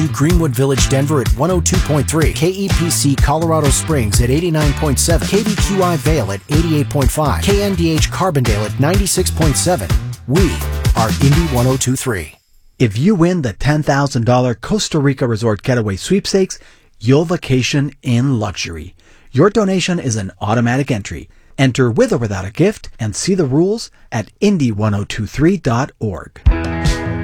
Greenwood Village, Denver at 102.3, KEPC Colorado Springs at 89.7, KBQI Vale at 88.5, KNDH Carbondale at 96.7. We are Indy 102.3. If you win the $10,000 Costa Rica Resort Getaway Sweepstakes, you'll vacation in luxury. Your donation is an automatic entry. Enter with or without a gift and see the rules at Indy1023.org.